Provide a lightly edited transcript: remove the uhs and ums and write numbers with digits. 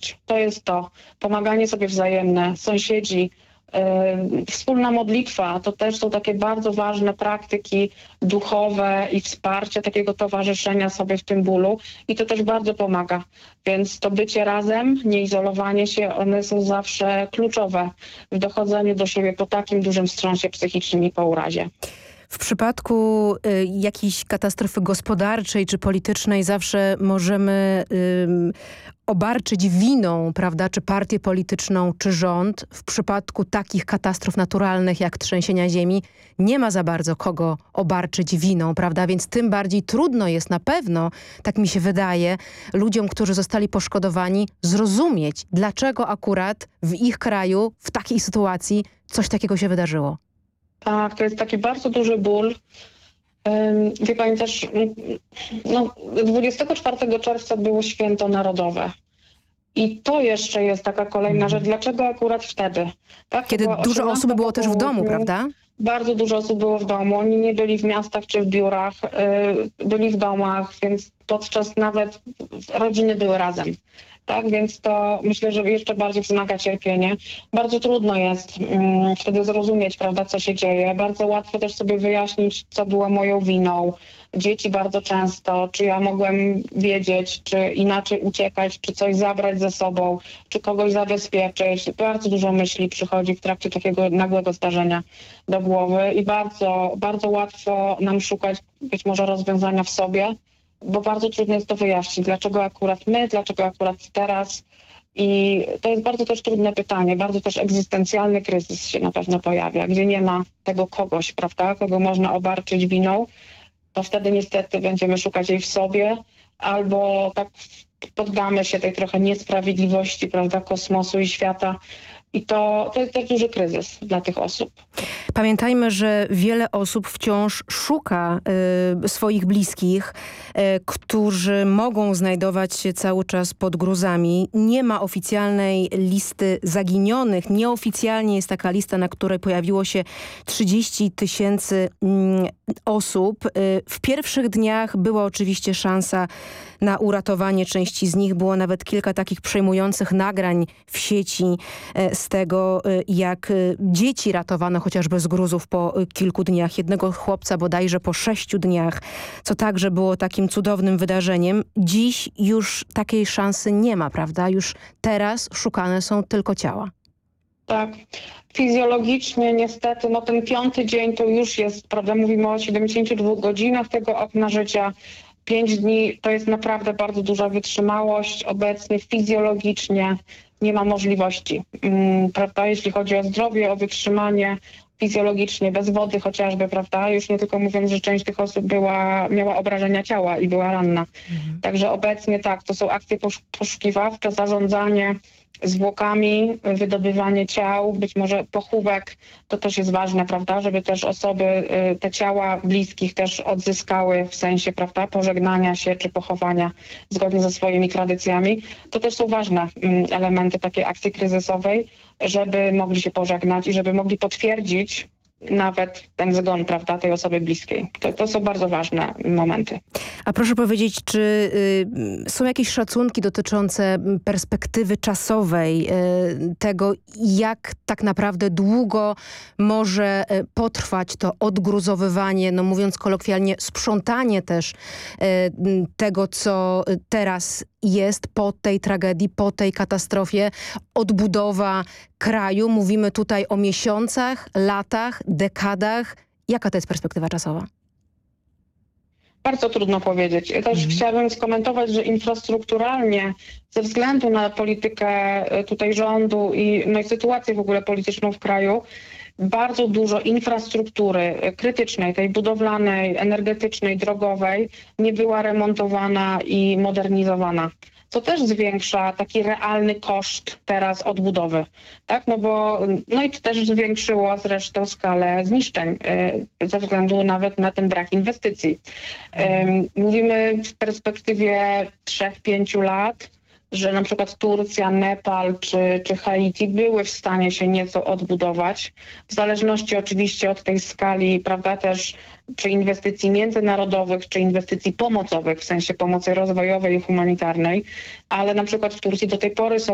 solidarność. To jest to. Pomaganie sobie wzajemne, sąsiedzi, wspólna modlitwa. To też są takie bardzo ważne praktyki duchowe i wsparcie takiego towarzyszenia sobie w tym bólu. I to też bardzo pomaga. Więc to bycie razem, nieizolowanie się, one są zawsze kluczowe w dochodzeniu do siebie po takim dużym wstrząsie psychicznym i po urazie. W przypadku jakiejś katastrofy gospodarczej czy politycznej zawsze możemy obarczyć winą, prawda, czy partię polityczną, czy rząd. W przypadku takich katastrof naturalnych jak trzęsienia ziemi nie ma za bardzo kogo obarczyć winą, prawda, więc tym bardziej trudno jest na pewno, tak mi się wydaje, ludziom, którzy zostali poszkodowani, zrozumieć, dlaczego akurat w ich kraju, w takiej sytuacji coś takiego się wydarzyło. Tak, to jest taki bardzo duży ból. Wie pani też, 24 czerwca było święto narodowe. I to jeszcze jest taka kolejna rzecz. Dlaczego akurat wtedy? Tak? Kiedy dużo osób było też w domu, prawda? Bardzo dużo osób było w domu. Oni nie byli w miastach czy w biurach, byli w domach, więc podczas nawet rodziny były razem. Tak, więc to myślę, że jeszcze bardziej wzmaga cierpienie. Bardzo trudno jest wtedy zrozumieć, prawda, co się dzieje. Bardzo łatwo też sobie wyjaśnić, co było moją winą. Dzieci bardzo często, czy ja mogłem wiedzieć, czy inaczej uciekać, czy coś zabrać ze sobą, czy kogoś zabezpieczyć. Bardzo dużo myśli przychodzi w trakcie takiego nagłego zdarzenia do głowy i bardzo, bardzo łatwo nam szukać być może rozwiązania w sobie, bo bardzo trudno jest to wyjaśnić, dlaczego akurat my, dlaczego akurat teraz. I to jest bardzo też trudne pytanie, bardzo też egzystencjalny kryzys się na pewno pojawia, gdzie nie ma tego kogoś, prawda, kogo można obarczyć winą, to wtedy niestety będziemy szukać jej w sobie, albo tak poddamy się tej trochę niesprawiedliwości, prawda, kosmosu i świata. I to jest też duży kryzys dla tych osób. Pamiętajmy, że wiele osób wciąż szuka swoich bliskich, którzy mogą znajdować się cały czas pod gruzami. Nie ma oficjalnej listy zaginionych. Nieoficjalnie jest taka lista, na której pojawiło się 30 000 osób. W pierwszych dniach była oczywiście szansa na uratowanie części z nich. Było nawet kilka takich przejmujących nagrań w sieci z tego, jak dzieci ratowano chociażby z gruzów po kilku dniach. Jednego chłopca bodajże po 6 dniach, co także było takim cudownym wydarzeniem. Dziś już takiej szansy nie ma, prawda? Już teraz szukane są tylko ciała. Tak. Fizjologicznie niestety, ten 5. dzień to już jest, prawda, mówimy o 72 godzinach tego okna życia. 5 dni to jest naprawdę bardzo duża wytrzymałość. Obecnie fizjologicznie nie ma możliwości, prawda, jeśli chodzi o zdrowie, o wytrzymanie fizjologicznie, bez wody chociażby, prawda, już nie tylko mówiąc, że część tych osób miała obrażenia ciała i była ranna. Także obecnie tak, to są akcje poszukiwawcze, zarządzanie zwłokami, wydobywanie ciał, być może pochówek, to też jest ważne, prawda, żeby też osoby, te ciała bliskich też odzyskały w sensie, prawda, pożegnania się czy pochowania zgodnie ze swoimi tradycjami. To też są ważne elementy takiej akcji kryzysowej, żeby mogli się pożegnać i żeby mogli potwierdzić nawet ten zgon, prawda, tej osoby bliskiej. To są bardzo ważne momenty. A proszę powiedzieć, czy są jakieś szacunki dotyczące perspektywy czasowej tego, jak tak naprawdę długo może potrwać to odgruzowywanie, mówiąc kolokwialnie, sprzątanie też tego, co teraz jest po tej tragedii, po tej katastrofie, odbudowa kraju. Mówimy tutaj o miesiącach, latach, dekadach. Jaka to jest perspektywa czasowa? Bardzo trudno powiedzieć. Ja też chciałabym skomentować, że infrastrukturalnie ze względu na politykę tutaj rządu i sytuację w ogóle polityczną w kraju, bardzo dużo infrastruktury krytycznej, tej budowlanej, energetycznej, drogowej nie była remontowana i modernizowana. Co też zwiększa taki realny koszt teraz odbudowy, tak? I to też zwiększyło zresztą skalę zniszczeń ze względu nawet na ten brak inwestycji. Mówimy w perspektywie 3-5 lat, że na przykład Turcja, Nepal czy Haiti były w stanie się nieco odbudować, w zależności oczywiście od tej skali, prawda, też czy inwestycji międzynarodowych, czy inwestycji pomocowych, w sensie pomocy rozwojowej i humanitarnej, ale na przykład w Turcji do tej pory są